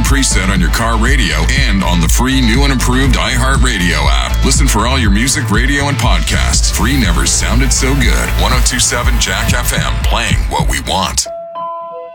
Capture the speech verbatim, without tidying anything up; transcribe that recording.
preset on your car radio and on the free new and improved iHeartRadio app. Listen for all your music, radio, and podcasts. Free never sounded so good. ten twenty-seven Jack F M, playing what we want.